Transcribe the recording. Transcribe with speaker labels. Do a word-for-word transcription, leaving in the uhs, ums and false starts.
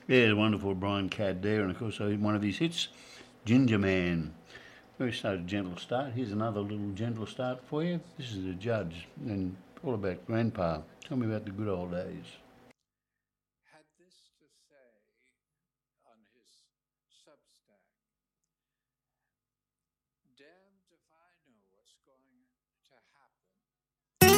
Speaker 1: Yeah, the wonderful Brian Cadd there, and of course uh, one of his hits, Ginger Man. We started a gentle start. Here's another little gentle start for you. This is the Judge, and all about Grandpa. Tell me about the good old days.
Speaker 2: Had this to say on his Substack. Dan